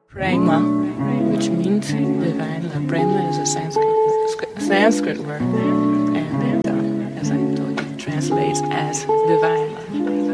Prema, which means divine love. Prema is a Sanskrit word, and as I told you, it translates as divine love.